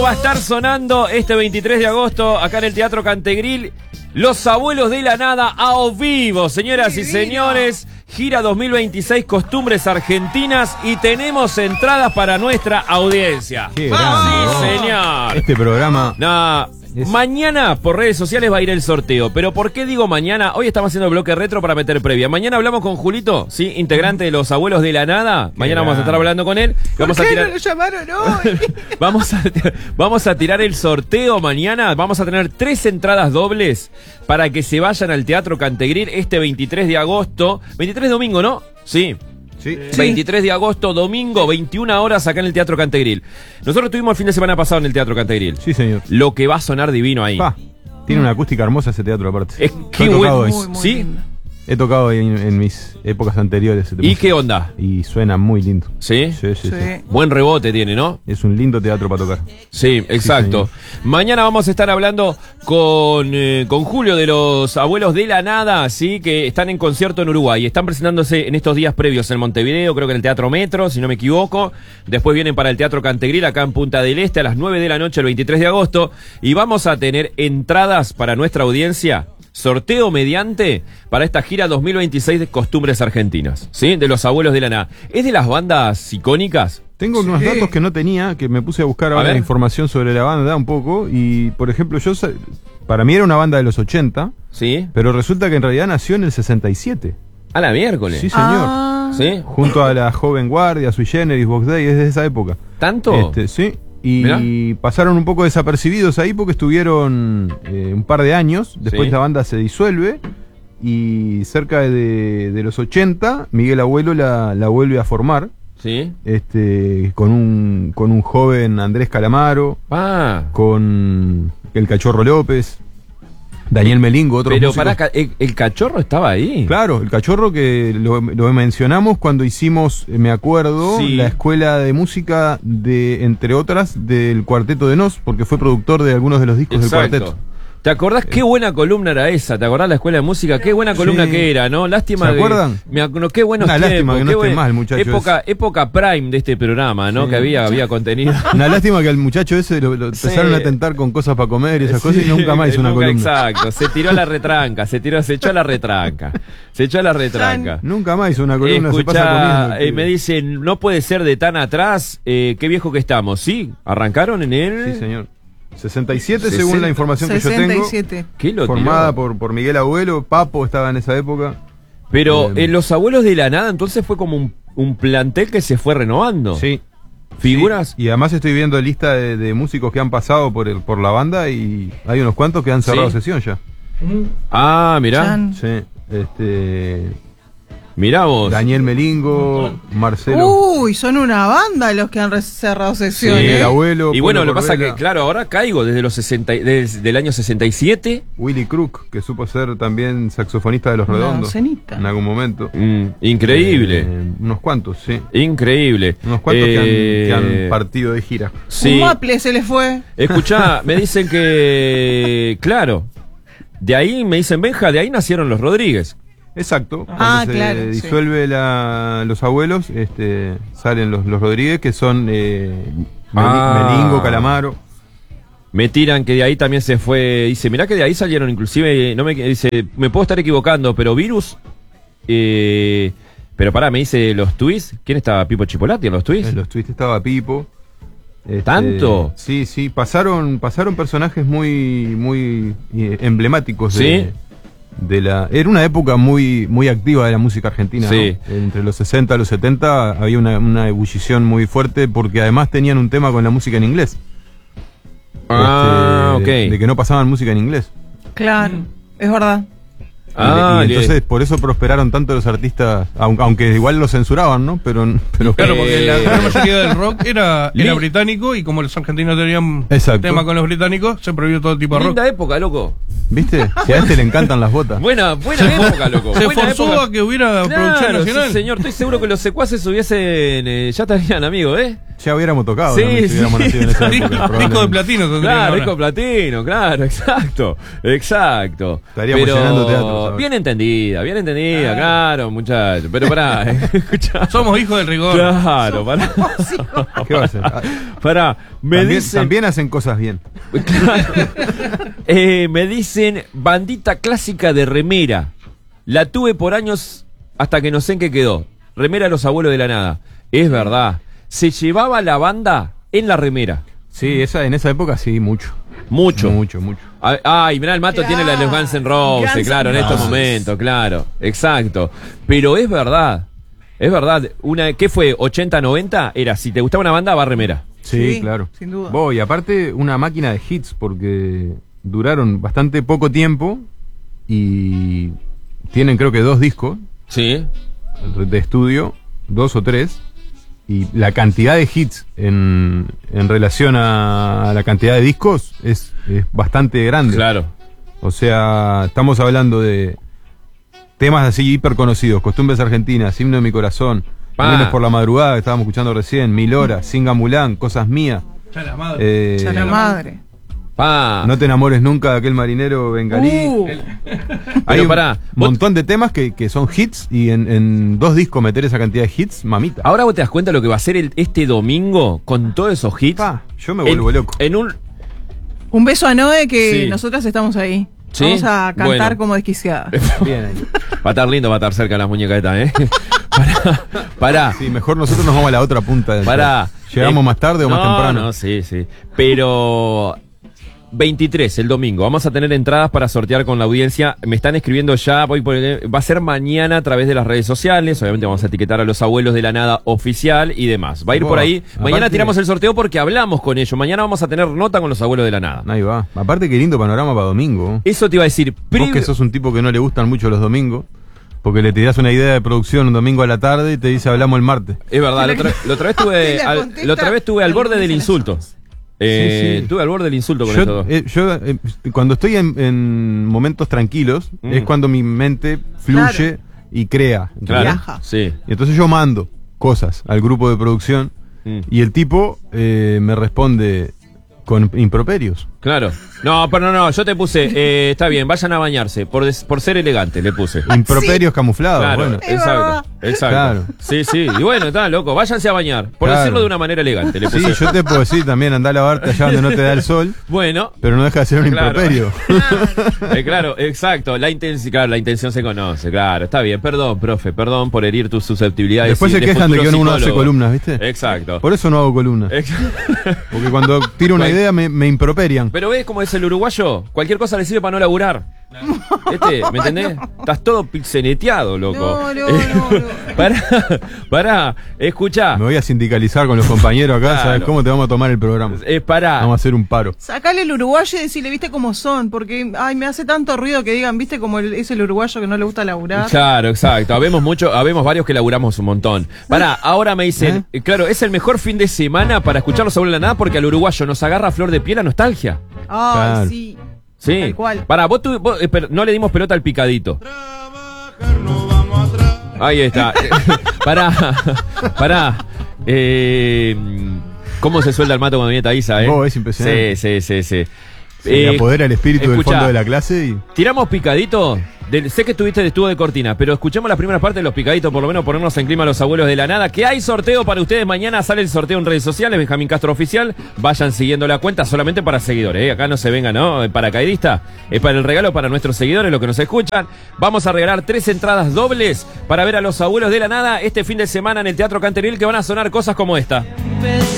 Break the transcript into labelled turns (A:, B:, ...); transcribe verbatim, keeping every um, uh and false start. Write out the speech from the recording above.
A: va a estar sonando este veintitrés de agosto acá en el Teatro Cantegril. Los Abuelos de la Nada a vivo, señoras y señores. Gira dos mil veintiséis, Costumbres Argentinas, y tenemos entradas para nuestra audiencia.
B: Qué grande,
A: sí, señor.
B: Este programa...
A: No, es... Mañana por redes sociales va a ir el sorteo. Pero ¿por qué digo mañana? Hoy estamos haciendo bloque retro para meter previa. Mañana hablamos con Julito, ¿sí? Integrante de Los Abuelos de la Nada. Qué mañana grande. Vamos a estar hablando con él. Vamos
C: ¿Por
A: a
C: qué
A: tirar...
C: no lo llamaron hoy?
A: vamos, a... vamos a tirar el sorteo mañana. Vamos a tener tres entradas dobles para que se vayan al Teatro Cantegril este veintitrés de agosto. veintitrés de domingo, ¿no? Sí.
B: Sí.
A: veintitrés de agosto, domingo, veintiuna horas acá en el Teatro Cantegril. Nosotros estuvimos el fin de semana pasado en el Teatro Cantegril.
B: Sí, señor.
A: Lo que va a sonar divino ahí.
B: Pa, tiene una acústica hermosa ese teatro aparte.
A: Es que bueno. ¿Sí?
C: Lindo.
B: He tocado en, en mis épocas anteriores.
A: ¿Y qué onda?
B: Y suena muy lindo.
A: ¿Sí?
B: Sí, sí, sí.
C: Sí.
A: Buen rebote tiene, ¿no?
B: Es un lindo teatro para tocar.
A: Sí, exacto.
B: Sí,
A: mañana vamos a estar hablando con, eh, con Julio de Los Abuelos de la Nada, ¿sí? Que están en concierto en Uruguay. Están presentándose en estos días previos en Montevideo, creo que en el Teatro Metro, si no me equivoco. Después vienen para el Teatro Cantegril acá en Punta del Este a las nueve de la noche el veintitrés de agosto. Y vamos a tener entradas para nuestra audiencia. Sorteo mediante para esta gira dos mil veintiséis de Costumbres Argentinas, ¿sí? De Los Abuelos de la Nada. ¿Es de las bandas icónicas?
B: Tengo
C: Sí.
B: unos datos que no tenía, que me puse a buscar ahora
A: ver.
B: información sobre la banda un poco. Y, por ejemplo, yo para mí era una banda de los ochenta,
A: ¿Sí?
B: pero resulta que en realidad nació en el sesenta y siete.
A: A la miércoles.
B: Sí, señor.
C: Ah.
A: ¿Sí?
B: Junto a la Joven Guardia, Sui Generis, Vox Day, es de esa época.
A: ¿Tanto?
B: Este, sí. Y
A: Mirá.
B: pasaron un poco desapercibidos ahí porque estuvieron eh, un par de años. Después
A: Sí.
B: la banda se disuelve. Y cerca de, de los ochenta, Miguel Abuelo la, la vuelve a formar.
A: ¿Sí?
B: Este, con un, con un joven Andrés Calamaro,
A: Ah.
B: con el Cachorro López, Daniel Melingo, otro
A: Pero
B: músicos.
A: para el, el Cachorro estaba ahí.
B: Claro, el Cachorro que lo, lo mencionamos cuando hicimos, eh, me acuerdo,
A: Sí.
B: la escuela de música de, entre otras, del Cuarteto de Nos, porque fue productor de algunos de los discos del cuarteto.
A: ¿Te acordás qué buena columna era esa? ¿Te acordás la escuela de música? Qué buena columna
B: Sí.
A: que era, ¿no? Lástima.
B: ¿Se
A: que-
B: acuerdan?
A: Me ac- no, qué buenos
B: Una
A: tiempos.
B: lástima que no
A: qué
B: esté
A: buen-
B: más el muchacho
A: Época, época prime de este programa, ¿no?
B: Sí.
A: Que había, había contenido.
B: Una lástima que al muchacho ese lo, lo
A: Sí.
B: empezaron a tentar con cosas para comer y esas
A: Sí,
B: cosas y nunca más hizo una
A: nunca,
B: columna.
A: Exacto, se tiró a la retranca, se tiró, se echó a la retranca. Se echó a la retranca.
B: Nunca más hizo una columna, se pasa
A: Escuchá,
B: comiendo.
A: eh, me dicen, no puede ser de tan atrás, eh, qué viejo que estamos. ¿Sí? ¿Arrancaron en él?
B: Sí, señor. sesenta y siete
A: sesenta.
B: según la información que yo
C: sesenta y
B: tengo.
C: siete.
A: ¿Qué lo
B: Formada
A: tiró?
B: por, por Miguel Abuelo, Papo estaba en esa época.
A: Pero
B: Eh,
A: en Los Abuelos de la Nada entonces fue como un, un plantel que se fue renovando.
B: Sí.
A: ¿Figuras?
B: Sí, y además estoy viendo lista de, de músicos que han pasado por el, por la banda y hay unos cuantos que han cerrado
A: Sí.
B: sesión ya.
A: Ah, mirá.
C: Chan.
B: Sí. Este,
A: Mirá vos.
B: Daniel Melingo, Marcelo,
C: Uy, son una banda los que han re- cerrado sesiones.
B: Miguel Abuelo,
A: Y bueno,
B: Polo
A: lo que pasa
B: Corbella,
A: que, claro, ahora caigo desde los sesenta, desde el año sesenta y siete.
B: Willy Crook, que supo ser también saxofonista de Los
C: Una
B: Redondos
C: docenita.
B: en algún momento.
A: Mm, increíble.
B: Eh, unos cuantos, sí.
A: Increíble.
B: Unos cuantos
A: Eh,
B: que, han, que han partido de gira.
A: Sí.
C: Un maple se le fue.
A: Escuchá, me dicen que, claro, de ahí, me dicen, Benja, de ahí nacieron los Rodríguez.
B: Exacto. Cuando
C: Ah,
B: se
C: claro, sí.
B: disuelve la, los abuelos, este, salen los, los Rodríguez, que son eh, Meli-
A: Ah.
B: Melingo, Calamaro.
A: Me tiran que de ahí también se fue. Dice, mirá que de ahí salieron, inclusive, no me dice, me puedo estar equivocando, pero Virus. Eh, pero pará, me dice los Twists. ¿Quién estaba? Pipo Chipolati en los Twists.
B: En los twists estaba Pipo. Este,
A: ¿Tanto?
B: Sí, sí. Pasaron, pasaron personajes muy, muy eh, emblemáticos de,
A: ¿Sí?
B: de la. Era una época muy, muy activa de la música argentina.
A: Sí.
B: ¿no? Entre los sesenta y los setenta había una, una ebullición muy fuerte porque además tenían un tema con la música en inglés.
A: Ah,
B: Este,
A: ok.
B: De que no pasaban música en inglés.
C: Claro, es verdad.
A: Ah,
B: y, y
A: le-
B: entonces por eso prosperaron tanto los artistas, aun- aunque igual los censuraban, ¿no? Pero, pero
D: Claro, porque
A: Eh,
D: la gran mayoría del rock era,
A: Li-
D: era británico y como los argentinos tenían
B: Exacto.
D: tema con los británicos, se prohibió todo tipo de rock.
A: Linda época, loco.
B: ¿viste? Si a este le encantan las botas.
A: Buena, buena época, loco.
D: Se
A: Buena
D: forzó
A: época.
D: a que hubiera producción
A: Claro,
D: nacional.
A: sí, señor, estoy seguro que los secuaces hubiesen. eh, ya estarían, amigo, ¿eh?
B: Ya hubiéramos tocado,
A: Sí,
B: también, si
A: sí.
B: hubiéramos nacido en esa
D: Disco,
B: época,
D: disco de
B: probablemente.
D: platino tendrían
A: Claro,
D: ahora.
A: disco platino, claro, exacto, exacto.
B: Estaríamos
A: Pero-
B: llenando teatros. saber.
A: bien entendida, bien entendida, ah. claro, muchachos. Pero pará, eh, escuchá.
D: Somos hijos del rigor.
A: Claro, pará.
B: ¿Qué va a hacer? Ah,
A: Pará, me
B: también,
A: dicen.
B: también hacen cosas bien.
A: Claro. eh, me dicen bandita clásica de remera. La tuve por años hasta que no sé en qué quedó. Remera de los abuelos de la nada. Es verdad. Se llevaba la banda en la remera.
B: Sí, esa, en esa época sí, mucho.
A: Mucho.
B: Mucho, mucho.
A: Ay, mirá, el Mato
C: Claro.
A: tiene la de los Guns N' Roses,
C: Guns
A: claro, en
C: N'
A: estos
C: Roses.
A: momentos, claro. Exacto. Pero es verdad. Es verdad. Una, ¿qué fue? ¿ochenta, noventa? Era, si te gustaba una banda, va remera.
B: Sí,
C: Sí,
B: claro.
C: sin duda.
B: Bo, y aparte, una máquina de hits, porque duraron bastante poco tiempo y tienen creo que dos discos
A: Sí.
B: de estudio, dos o tres, y la cantidad de hits en, en relación a la cantidad de discos es, es bastante grande.
A: Claro.
B: O sea, estamos hablando de temas así hiper conocidos: Costumbres Argentinas, Himno de mi Corazón,
A: Pa.
B: Lunes por la Madrugada, que estábamos escuchando recién, Mil Horas, Singa Mulán, Cosas Mías.
D: Ya la madre.
B: eh,
C: Ya la madre.
A: Pa.
B: No te enamores nunca de aquel marinero bengalí.
C: Uh,
B: Hay un
A: pará, vos-
B: montón de temas que, que son hits, y en, en dos discos meter esa cantidad de hits, mamita.
A: Ahora vos te das cuenta lo que va a ser el, este domingo con todos esos hits.
B: Pa, yo me
A: En-
B: vuelvo loco.
A: En un.
C: un beso a Noé, que
A: Sí.
C: nosotras estamos ahí.
A: ¿Sí?
C: Vamos a cantar
A: Bueno.
C: como desquiciadas.
B: Bien ahí.
A: Va a estar lindo, va a estar cerca de las muñecas esta, ¿eh? Pará, pará.
B: Sí, mejor nosotros nos vamos a la otra punta del
A: Pará.
B: show. ¿Llegamos
A: Eh,
B: más tarde o más
A: no,
B: temprano?
A: No, sí, sí. Pero veintitrés, el domingo. Vamos a tener entradas para sortear con la audiencia. Me están escribiendo ya, voy por el- va a ser mañana a través de las redes sociales. Obviamente vamos a etiquetar a los abuelos de la nada oficial y demás. Va a ir
B: Wow.
A: por ahí. Mañana
B: Aparte-
A: tiramos el sorteo porque hablamos con ellos. Mañana vamos a tener nota con los abuelos de la nada.
B: Ahí va. Aparte, qué lindo panorama para domingo.
A: Eso te iba a decir.
B: Vos
A: previo-
B: que sos un tipo que no le gustan mucho los domingos, porque le tirás una idea de producción un domingo a la tarde y te dice hablamos el martes.
A: Es verdad, la otra, la otra vez estuve
C: Y la
A: al,
C: contesta
A: la otra vez estuve al borde
C: algunas
A: del
C: de las
A: insulto.
C: cosas.
A: Eh,
B: Sí, sí.
A: Estuve al borde del insulto con
B: Yo,
A: esto.
B: eh, yo, eh, cuando estoy en, en momentos tranquilos,
A: Mm.
B: es cuando mi mente fluye
C: Claro.
B: y crea. ¿entendés?
A: Claro.
C: Viaja.
A: Sí.
B: Y entonces yo mando cosas al grupo de producción
A: Mm.
B: y el tipo eh, me responde con improperios.
A: Claro. No, pero no, no, yo te puse, eh, está bien, vayan a bañarse, por, des- por ser elegante, le puse.
B: Improperios camuflados.
A: Claro,
B: Bueno.
C: Es
A: exacto,
C: verdad.
A: exacto.
B: Claro.
A: Sí, sí, y bueno, está loco, váyanse a bañar, por
B: Claro.
A: decirlo de una manera elegante, le
B: Sí,
A: puse.
B: yo te puedo decir también, andá a lavarte allá donde no te da el sol,
A: Bueno,
B: pero no deja de ser un
A: Claro.
B: improperio.
A: eh, claro, exacto, la intención, claro, la intención se conoce, claro, está bien, perdón, profe, perdón por herir tus susceptibilidades.
B: Después
A: y
B: se quejan de que
A: futuro
B: uno hace
A: psicólogo.
B: columnas, ¿viste?
A: Exacto.
B: Por eso no hago columnas.
A: Ex-
B: Porque cuando tiro una
A: Bueno.
B: idea me, me improperian.
A: Pero ves cómo es el uruguayo, cualquier cosa le sirve para no laburar. Este, ¿me entendés? Estás todo pixeneteado, loco.
C: No, no,
A: Eh,
C: no, no.
A: Pará, pará, escuchá.
B: Me voy a sindicalizar con los compañeros acá,
A: Claro.
B: ¿sabes cómo te vamos a tomar el programa?
A: Eh, pará.
B: Vamos a hacer un paro.
C: Sacale el uruguayo y decirle, viste cómo son, porque ay, me hace tanto ruido que digan, viste como el- es el uruguayo que no le gusta laburar.
A: Claro, exacto. Habemos mucho, habemos varios que laburamos un montón. Pará, ahora me dicen, eh, claro, es el mejor fin de semana para escuchar los abuelos de la nada porque al uruguayo nos agarra a flor de piel la nostalgia.
C: Ay,
B: Claro.
C: sí.
A: Sí.
C: Tal cual.
A: Pará, vos, tu- vos, eh, pero no le dimos pelota al picadito. Ahí está. Pará, pará. Eh, ¿Cómo se suelda el mato cuando viene Taísa, eh?
B: Oh, es impresionante.
A: Sí, sí, sí, sí.
B: Se
A: Eh,
B: le apodera el espíritu del
A: escuchá,
B: fondo de la clase y...
A: Tiramos picadito. Del- sé que estuviste de estuvo de cortina, pero escuchemos la primera parte de los picaditos, por lo menos ponernos en clima a los abuelos de la nada. Que hay sorteo para ustedes mañana. Sale el sorteo en redes sociales, Benjamín Castro Oficial. Vayan siguiendo la cuenta solamente para seguidores. ¿eh? Acá no se venga, ¿no? Paracaidista. Es para el regalo para nuestros seguidores, los que nos escuchan. Vamos a regalar tres entradas dobles para ver a los abuelos de la nada este fin de semana en el Teatro Canteril, que van a sonar cosas como esta.